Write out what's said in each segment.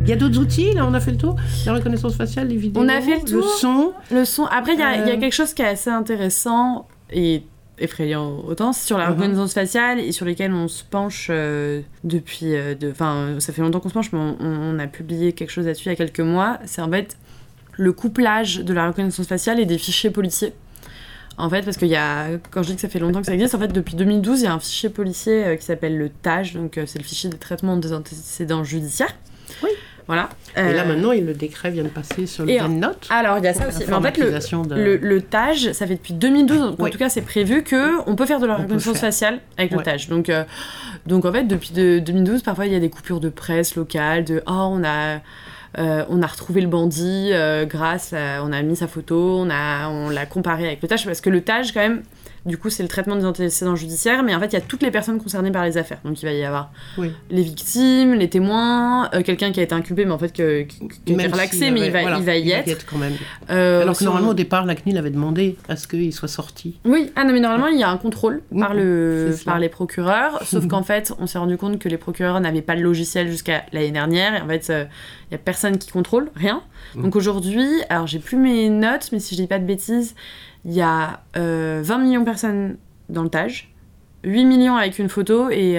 Il y a d'autres outils, là, on a fait le tour. La reconnaissance faciale, les vidéos, on a fait le tour, le son. Après, il y a quelque chose qui est assez intéressant et effrayant autant, c'est sur la reconnaissance faciale et sur lesquels on se penche depuis... ça fait longtemps qu'on se penche, mais on a publié quelque chose là-dessus il y a quelques mois. C'est en fait le couplage de la reconnaissance faciale et des fichiers policiers. En fait, parce qu'il y a... Quand je dis que ça fait longtemps que ça existe, en fait, depuis 2012, il y a un fichier policier qui s'appelle le TAJ, donc c'est le fichier de traitement des antécédents judiciaires. Oui. Voilà. Et là, maintenant, le décret vient de passer sur le GenNote. Alors, il y a ça aussi. Mais en fait, le TAJ, ça fait depuis 2012, en tout cas, c'est prévu qu'on peut faire de la reconnaissance faciale avec le TAJ. Donc, en fait, depuis 2012, parfois, il y a des coupures de presse locales, on a retrouvé le bandit grâce à... On a mis sa photo, on l'a comparé avec le TAJ, parce que le TAJ, quand même... Du coup, c'est le traitement des antécédents judiciaires, mais en fait, il y a toutes les personnes concernées par les affaires. Donc, il va y avoir les victimes, les témoins, quelqu'un qui a été inculpé, mais en fait, qui a été relaxé, mais il va y être. Quand même. Alors que normalement, au départ, la CNIL avait demandé à ce qu'il soit sorti. Oui, mais normalement, il y a un contrôle par les procureurs, sauf qu'en fait, on s'est rendu compte que les procureurs n'avaient pas le logiciel jusqu'à l'année dernière, et en fait, il n'y a personne qui contrôle, rien. Donc aujourd'hui, alors j'ai plus mes notes, mais si je dis pas de bêtises, il y a 20 millions de personnes dans le TAJ, 8 millions avec une photo et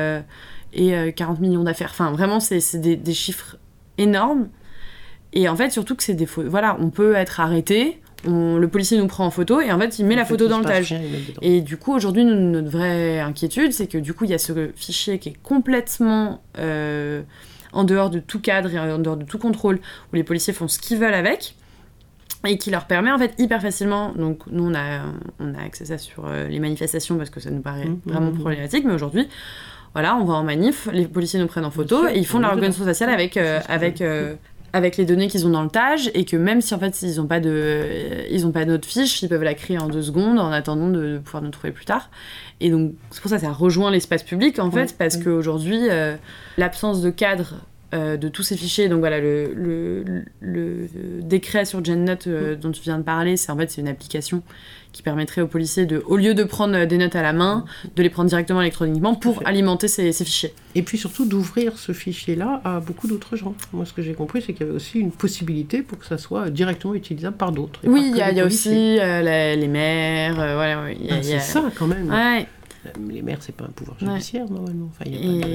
40 millions d'affaires. Enfin, vraiment, c'est des chiffres énormes. Et en fait, surtout que c'est des photos... Voilà, on peut être arrêté, le policier nous prend en photo et en fait, il met la photo dans le TAJ. Et du coup, aujourd'hui, notre vraie inquiétude, c'est que du coup, il y a ce fichier qui est complètement en dehors de tout cadre et en dehors de tout contrôle, où les policiers font ce qu'ils veulent avec. Et qui leur permet en fait hyper facilement, donc nous on a accès à ça sur les manifestations parce que ça nous paraît vraiment problématique, mais aujourd'hui, voilà, on va en manif, les policiers nous prennent en photo et ils font de la reconnaissance faciale avec les données qu'ils ont dans le TAJ, et que même si en fait ils ont pas notre fiche, ils peuvent la créer en 2 secondes en attendant de pouvoir nous trouver plus tard. Et donc c'est pour ça que ça rejoint l'espace public en fait, parce qu'aujourd'hui l'absence de cadre de tous ces fichiers, donc voilà, le décret sur GenNote dont tu viens de parler, c'est une application qui permettrait aux policiers au lieu de prendre des notes à la main, de les prendre directement électroniquement pour alimenter ces fichiers. Et puis surtout d'ouvrir ce fichier-là à beaucoup d'autres gens. Moi, ce que j'ai compris, c'est qu'il y avait aussi une possibilité pour que ça soit directement utilisable par d'autres. Oui, il y a aussi les maires, voilà. C'est ça quand même. Ouais. Les maires, c'est pas un pouvoir judiciaire, normalement. Enfin,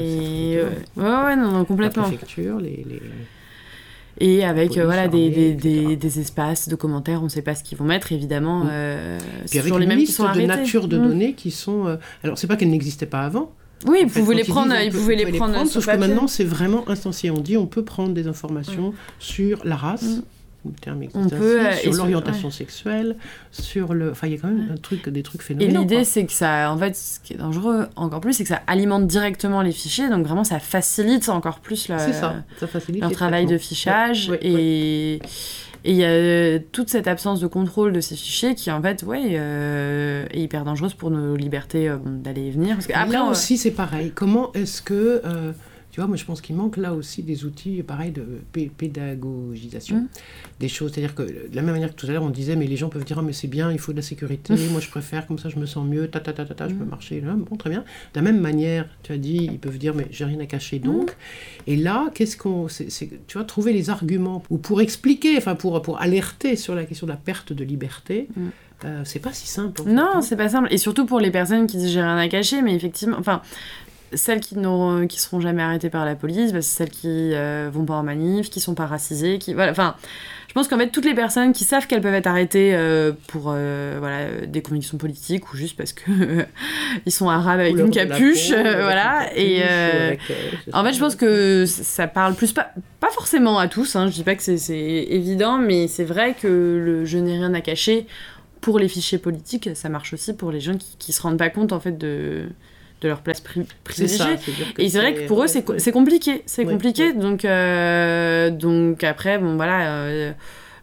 non, complètement. La préfecture, Et avec des espaces de commentaires, on ne sait pas ce qu'ils vont mettre, évidemment. Puis avec les mêmes qui sont arrêtés. De nature de données qui sont... Alors, c'est pas qu'elles n'existaient pas avant. Oui, ils pouvaient les prendre. Sauf que maintenant, c'est vraiment instancié. On dit on peut prendre des informations sur la race. Le terme existe sur l'orientation sexuelle, sur le... Enfin, il y a quand même des trucs phénoménaux. Et l'idée, c'est que ça... En fait, ce qui est dangereux encore plus, c'est que ça alimente directement les fichiers, donc vraiment, ça facilite encore plus leur travail de fichage. Et il y a toute cette absence de contrôle de ces fichiers qui, en fait, est hyper dangereuse pour nos libertés d'aller et venir. Parce que après, là aussi, c'est pareil. Comment est-ce que... Tu vois, moi, je pense qu'il manque là aussi des outils, pareil, de pédagogisation. Des choses, c'est-à-dire que, de la même manière que tout à l'heure, on disait, mais les gens peuvent dire, mais c'est bien, il faut de la sécurité, moi, je préfère, comme ça, je me sens mieux, je peux marcher, là, bon, très bien. De la même manière, tu as dit, ils peuvent dire, mais j'ai rien à cacher, donc. Et là, tu vois, trouver les arguments, ou pour expliquer, enfin, pour alerter sur la question de la perte de liberté, c'est pas si simple. Non, c'est pas simple. Et surtout pour les personnes qui disent, j'ai rien à cacher, mais effectivement, enfin... Celles qui seront jamais arrêtées par la police, c'est celles qui vont pas en manif, qui sont pas racisées, voilà. Enfin, je pense qu'en fait toutes les personnes qui savent qu'elles peuvent être arrêtées pour des convictions politiques ou juste parce que ils sont arabes avec une capuche, voilà. Et en fait, je pense que ça parle plus pas forcément à tous. Je dis pas que c'est évident, mais c'est vrai que le je n'ai rien à cacher pour les fichiers politiques, ça marche aussi pour les gens qui se rendent pas compte en fait de leur place privilégiée. Et c'est vrai que pour eux, c'est compliqué. C'est compliqué. Donc après, bon, voilà...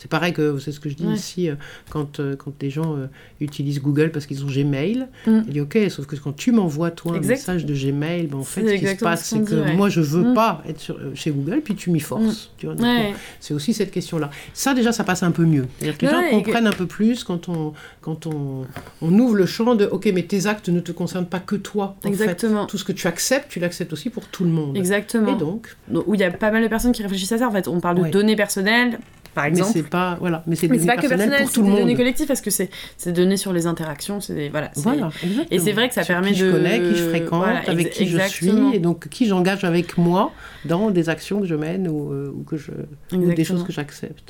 C'est pareil que, c'est ce que je dis ici, quand les gens utilisent Google parce qu'ils ont Gmail, il dit ok, sauf que quand tu m'envoies toi un message de Gmail, en fait, ce qui se passe, c'est que moi je veux pas être chez Google, puis tu m'y forces. Tu vois, donc, c'est aussi cette question-là. Ça déjà, ça passe un peu mieux. C'est-à-dire que les gens comprennent un peu plus quand on ouvre le champ de ok, mais tes actes ne te concernent pas que toi. Exactement. En fait. Tout ce que tu acceptes, tu l'acceptes aussi pour tout le monde. Exactement. Et donc où il y a pas mal de personnes qui réfléchissent à ça. En fait, on parle de données personnelles, par exemple. Mais c'est pas, mais c'est pas que personnel, pour tout le monde. C'est des données collectives parce que c'est des données sur les interactions. Exactement. Et c'est vrai que ça permet qui je connais, qui je fréquente, avec qui je suis, et donc qui j'engage avec moi dans des actions que je mène ou des choses que j'accepte.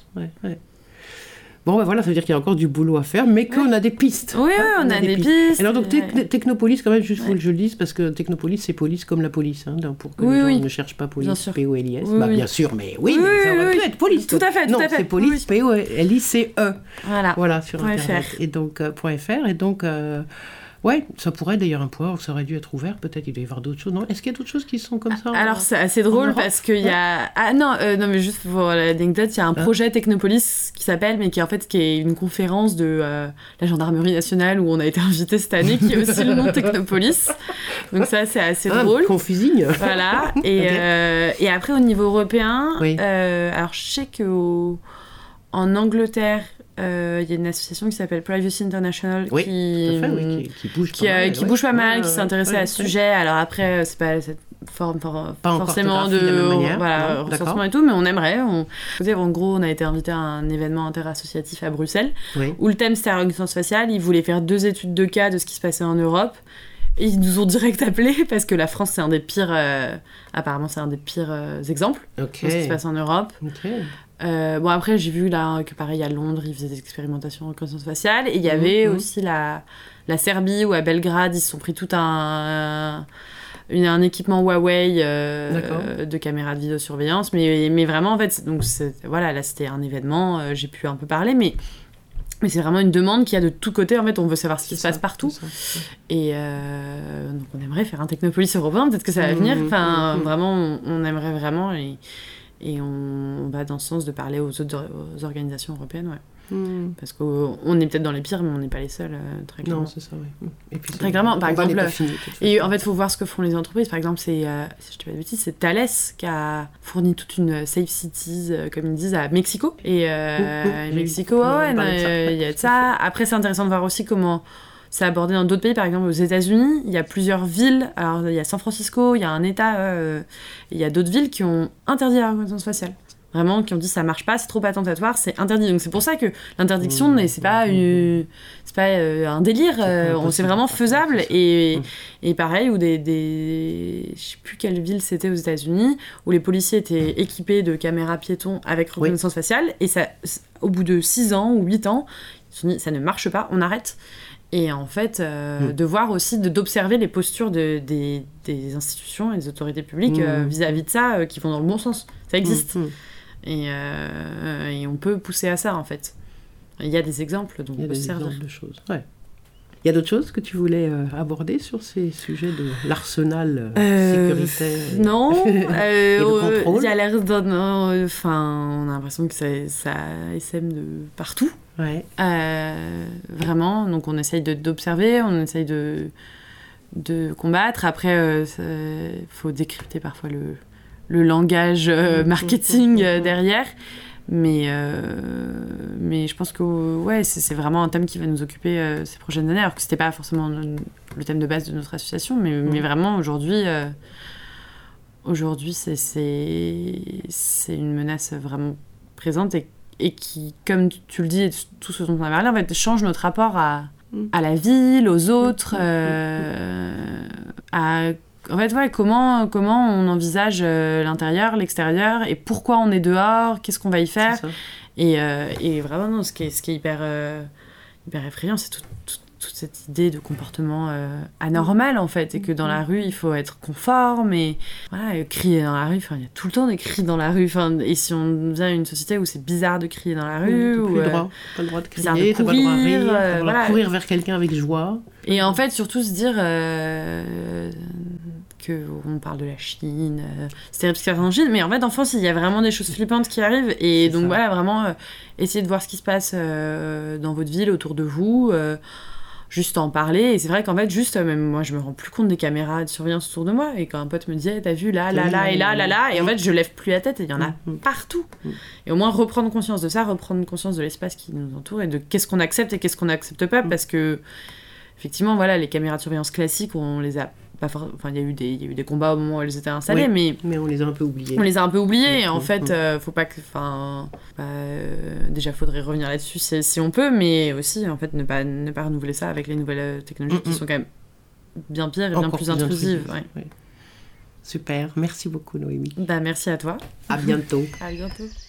Bon, ça veut dire qu'il y a encore du boulot à faire, mais qu'on a des pistes. Oui, on a des pistes. Alors, donc, Technopolis, quand même, juste faut que je le dise, parce que Technopolis, c'est police comme la police, pour que les gens ne cherchent pas police, P-O-L-I-S. Bien sûr, mais ça aurait pu être police. Tout à fait, non, c'est police, P-O-L-I-C-E. Voilà, sur Internet. Et donc, .fr, et donc... ça pourrait d'ailleurs ça aurait dû être ouvert, peut-être il doit y avoir d'autres choses. Non, est-ce qu'il y a d'autres choses qui sont comme ça Alors c'est assez drôle parce qu'il y a... Ah non, mais juste pour l'anecdote, il y a un projet Technopolis qui s'appelle, mais qui est une conférence de la gendarmerie nationale où on a été invité cette année, qui est aussi le nom Technopolis. Donc ça, c'est assez drôle. Confusing. Voilà. Et après, au niveau européen, alors je sais qu'en Angleterre, il y a une association qui s'appelle Privacy International qui bouge pas mal, qui s'intéressait à ce sujet. Alors après, c'est pas cette forme forcément de recensement et tout, mais on aimerait. En gros, on a été invité à un événement interassociatif à Bruxelles, où le thème c'était la reconnaissance faciale. Ils voulaient faire 2 études de cas de ce qui se passait en Europe. Et ils nous ont direct appelés parce que la France, c'est un des pires... apparemment, c'est un des pires exemples de ce qui se passe en Europe. Après, j'ai vu là que pareil, à Londres, ils faisaient des expérimentations en reconnaissance faciale. Et il y avait aussi la Serbie, où à Belgrade, ils se sont pris tout un équipement Huawei de caméras de vidéosurveillance. Mais vraiment, en fait, donc là, c'était un événement, j'ai pu un peu parler, mais c'est vraiment une demande qu'il y a de tous côtés. En fait, on veut savoir ce qui se passe partout. Et donc, on aimerait faire un Technopolis européen. Peut-être que ça va venir. Enfin, vraiment, on aimerait vraiment. Et on va dans ce sens de parler aux organisations européennes, parce qu'on est peut-être dans les pires, mais on n'est pas les seuls, très clairement. Non, c'est ça, Et puis, très clairement, par exemple, et en fait, il faut voir ce que font les entreprises. Par exemple, si je dis pas de bêtises, c'est Thales qui a fourni toute une Safe Cities, comme ils disent, à Mexico. Et Mexico, il y a de ça. Après, c'est intéressant de voir aussi comment c'est abordé dans d'autres pays. Par exemple, aux États-Unis, il y a plusieurs villes. Alors, il y a San Francisco, il y a un État, il y a d'autres villes qui ont interdit la reconnaissance faciale. Vraiment, qui ont dit ça marche pas, c'est trop attentatoire, c'est interdit. Donc c'est pour ça que l'interdiction, c'est pas un délire, c'est vraiment faisable. Et pareil, où je sais plus quelle ville c'était aux États-Unis, où les policiers étaient équipés de caméras piétons avec reconnaissance faciale, et ça, au bout de 6 ans ou 8 ans, ils se sont dit ça ne marche pas, on arrête. Et en fait, de voir aussi, d'observer les postures des institutions et des autorités publiques vis-à-vis de ça, qui vont dans le bon sens. Ça existe. Et on peut pousser à ça, en fait. Il y a des exemples, donc on peut se servir. De choses. Il y a d'autres choses que tu voulais aborder sur ces sujets de l'arsenal sécuritaire non, et de contrôle? Il y a l'air on a l'impression que ça essaime de partout. Vraiment, donc on essaye d'observer, on essaye de combattre. Après, faut décrypter parfois le langage marketing derrière. Mais je pense que c'est vraiment un thème qui va nous occuper ces prochaines années, alors que c'était pas forcément le thème de base de notre association, mais vraiment aujourd'hui c'est une menace vraiment présente et qui, comme tu le dis, et tout ce dont on a parlé, en fait, change notre rapport à la ville, aux autres, en fait, comment on envisage l'intérieur, l'extérieur, et pourquoi on est dehors, qu'est-ce qu'on va y faire. Et vraiment, non, ce qui est hyper effrayant, c'est toute cette idée de comportement anormal, en fait, et que dans la rue, il faut être conforme, et voilà, crier dans la rue, il y a tout le temps des cris dans la rue, et si on vient à une société où c'est bizarre de crier dans la rue, t'as pas le droit de crier, t'as pas le droit de rire, t'as pas le droit de courir vers quelqu'un avec joie. Et en fait, surtout se dire qu'on parle de la Chine, c'est terrible ce qui se passe en Chine, mais en fait, en France, il y a vraiment des choses flippantes qui arrivent, et donc voilà, vraiment, essayez de voir ce qui se passe dans votre ville, autour de vous, juste en parler, et c'est vrai qu'en fait, juste, même moi, je me rends plus compte des caméras de surveillance autour de moi, et quand un pote me disait, t'as vu là, et en fait, je lève plus la tête, et il y en a partout. Et au moins, reprendre conscience de ça, reprendre conscience de l'espace qui nous entoure, et de qu'est-ce qu'on accepte et qu'est-ce qu'on n'accepte pas, parce que, effectivement, voilà, les caméras de surveillance classiques, on les a pas enfin, il y a eu des combats au moment où elles étaient installées, mais on les a un peu oubliés. On les a un peu oubliés, et en fait, faut pas que... déjà, faudrait revenir là-dessus si on peut, mais aussi, en fait, ne pas renouveler ça avec les nouvelles technologies qui sont quand même bien pires et bien plus intrusives. Super, merci beaucoup Noémie. Merci à toi. À bientôt. À bientôt.